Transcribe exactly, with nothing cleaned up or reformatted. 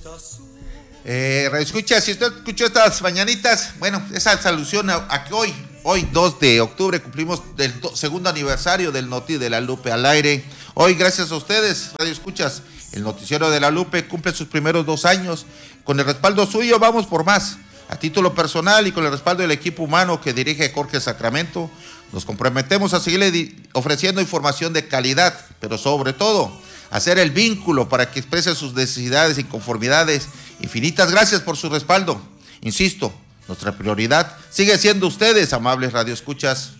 Eh, escucha, si usted escuchó estas mañanitas, bueno, esa alusión a, a que hoy, hoy dos de octubre cumplimos el do, segundo aniversario del Noti de la Lupe al aire. Hoy, gracias a ustedes, Radio Escuchas, el noticiero de la Lupe cumple sus primeros dos años. Con el respaldo suyo vamos por más. A título personal y con el respaldo del equipo humano que dirige Jorge Sacramento, nos comprometemos a seguirle di- ofreciendo información de calidad, pero sobre todo, hacer el vínculo para que exprese sus necesidades y conformidades. Infinitas gracias por su respaldo. Insisto, nuestra prioridad sigue siendo ustedes, amables radioescuchas.